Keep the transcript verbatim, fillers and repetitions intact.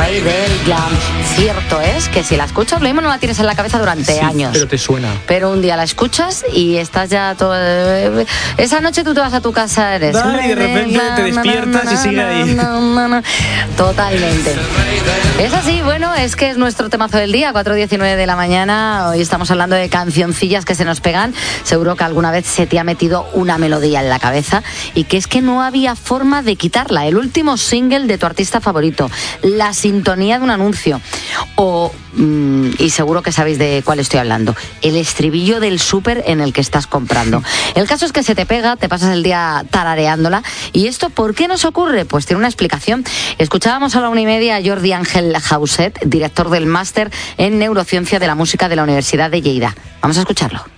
rey del glam. Cierto es que si la escuchas, lo mismo no la tienes en la cabeza durante sí, años. Pero te suena. Pero un día la escuchas y estás ya todo... Esa noche tú te vas a tu casa, eres... Dale, y de repente te despiertas y sigue ahí. Totalmente. Es así, bueno, es que es nuestro temazo del día, cuatro diecinueve de la mañana. Hoy estamos hablando de cancioncillas que se nos pegan. Seguro que alguna vez se te ha metido una melodía en la cabeza y que es que no había forma de quitarla. El último single de tu artista favorito, la sintonía de un anuncio o, mmm, y seguro que sabéis de cuál estoy hablando, el estribillo del súper en el que estás comprando. El caso es que se te pega, te pasas el día tarareándola. ¿Y esto por qué nos ocurre? Pues tiene una explicación. Escuchábamos a la una y media a Jordi Ángel Jauset, director del máster en Neurociencia de la Música de la Universidad de Lleida. Vamos a escucharlo.